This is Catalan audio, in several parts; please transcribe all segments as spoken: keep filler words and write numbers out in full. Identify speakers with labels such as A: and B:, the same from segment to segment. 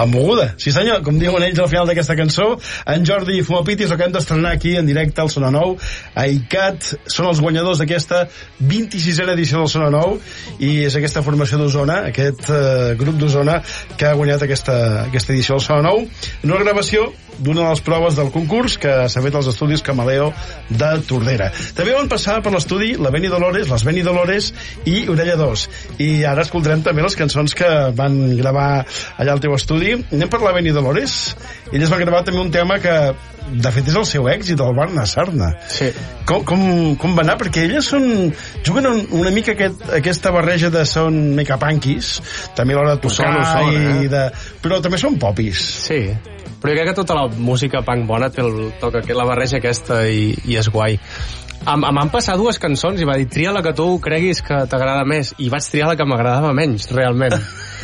A: l'han moguda. Sí senyor, com diuen ells al final d'aquesta cançó, en Jordi Fumapitis, el que hem d'estrenar aquí en directe al Sona Nou, a I C A T, són els guanyadors d'aquesta vint-i-sisena edició del Sona Nou, i és aquesta formació d'Osona, aquest eh, grup d'Osona que ha guanyat aquesta, aquesta edició del Sona Nou, una gravació d'una de les proves del concurs que s'ha fet als estudis Camaleo de Tordera. També van passar per l'estudi la Beni Dolores, les Beni Dolores i Orella dos, i ara escoltarem també les cançons que van gravar allà al teu estudi. Anem per la Beni Dolores. Elles van gravar també un tema que de fet és el seu èxit, el Barna Sarna.
B: Sí.
A: Com, com, com va anar? Perquè elles són, juguen una mica aquest, aquesta barreja de són mecapunkies, també a l'hora de tocar,
B: ho són, eh?
A: i de, però també són popis.
B: Sí, però jo crec que tota la música punk bona té el toc, la barreja aquesta, i, i és guai. Em, em van passar dues cançons i va dir, tria la que tu creguis que t'agrada més, i vaig triar la que m'agradava menys, realment.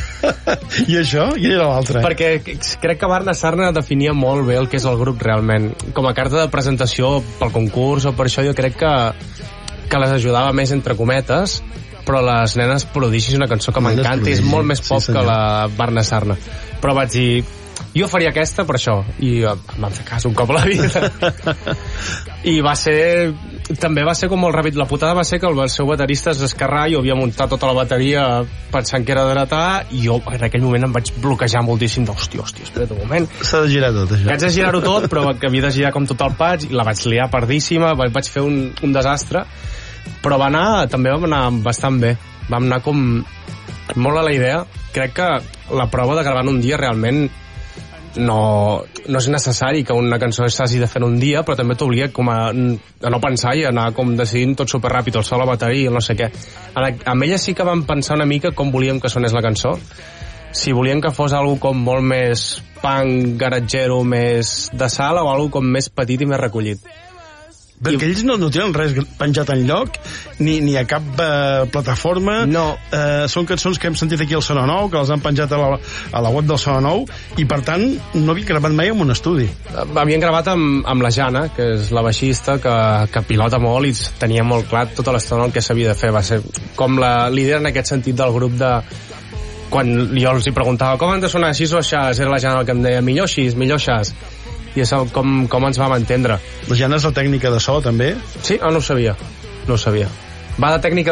A: I això? I era l'altra?
B: Perquè crec que Barna Sarna definia molt bé el que és el grup realment. Com a carta de presentació pel concurs o per això, jo crec que, que les ajudava més entre cometes, però les Nenes Prodigi és una cançó que m'encanta i és molt més pop, sí, que la Barna Sarna. Però vaig dir, jo faria aquesta per això, i em van fer cas un cop a la vida. I va ser, també va ser com molt ràpid. La putada va ser que el seu baterista es esquerrà, i jo havia muntat tota la bateria pensant que era dretà, i jo en aquell moment em vaig bloquejar moltíssim d'hòstia, hòstia, espera't un moment,
A: s'ha de girar tot això.
B: Haig de girar-ho tot, però que havia de girar com tot el patch, i la vaig liar pardíssima, vaig fer un, un desastre, però va anar, també vam anar bastant bé, vam anar com molt a la idea. Crec que la prova de gravar en un dia realment no, no és necessari que una cançó s'hagi de fer en un dia, però també t'obliga com a, a no pensar i anar com decidint tot superràpid, el so, la bateria, el no sé què. Amb ella sí que vam pensar una mica com volíem que sonés la cançó. Si volíem que fos algo com molt més punk, garatgero, més de sala, o algo com més petit i més recollit.
A: Perquè ells no, no tenen res penjat enlloc, ni, ni a cap eh, plataforma.
B: No.
A: Eh, són cançons que hem sentit aquí al Sona Nou, que les han penjat a la, a la web del Sona Nou, i per tant no havien gravat mai en un estudi.
B: Havien gravat amb, amb la Jana, que és la baixista, que, que pilota molt i tenia molt clar tota l'estona el que s'havia de fer. Va ser com la líder en aquest sentit del grup de... Quan jo els hi preguntava com han de sonar així o aixàs, era la Jana el que em deia millor així, millor aixàs. I és com, com ens vam entendre.
A: La Jana és la tècnica de so, també?
B: Sí, oh, no ho sabia. No ho sabia. Va de tècnica